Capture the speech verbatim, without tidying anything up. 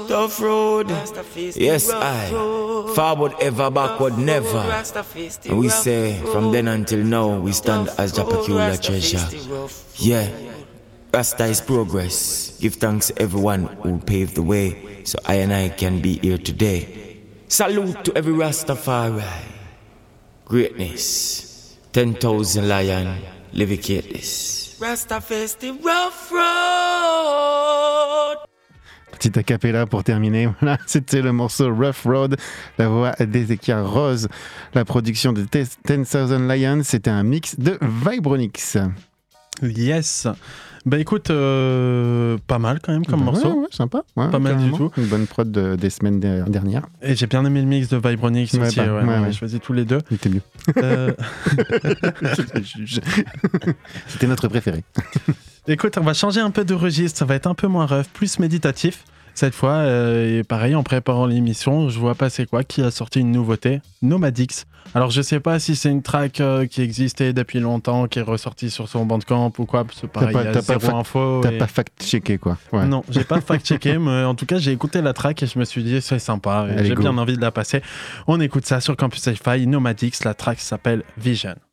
Tough road, yes I. Forward ever, backward never. And we say, from then until now, we stand as the peculiar treasure. Yeah, Rasta is progress. Give thanks to everyone who paved the way, so I and I can be here today. Salute to every Rastafari. Greatness, ten thousand lion, levicate this. Rasta face the rough road. Petit acapella pour terminer. Voilà, c'était le morceau Rough Road, la voix d'Ezekiel Rose, la production de ten thousand Lions. C'était un mix de Vibronix. Yes. Bah écoute, euh, pas mal quand même comme bah morceau. Ouais, ouais, sympa. Ouais, pas mal du tout. Une bonne prod de, des semaines dernières. Et j'ai bien aimé le mix de Vibronix ouais, aussi. bah, ouais, ouais, on a ouais. choisi tous les deux. Il était mieux. Euh... C'était notre préféré. Écoute, on va changer un peu de registre. Ça va être un peu moins rough, plus méditatif. Cette fois, euh, et pareil, en préparant l'émission, je vois passer quoi qui a sorti une nouveauté, Nomadix. Alors, je sais pas si c'est une track euh, qui existait depuis longtemps, qui est ressortie sur son Bandcamp ou quoi, parce que pareil, il y a zéro fa- info. T'as et... pas fact-checké, quoi. Ouais. Non, j'ai pas fact-checké, mais en tout cas, j'ai écouté la track et je me suis dit, c'est sympa, et Allez, j'ai go. bien envie de la passer. On écoute ça sur Campus Hi-Fi, Nomadix, la track s'appelle Vision.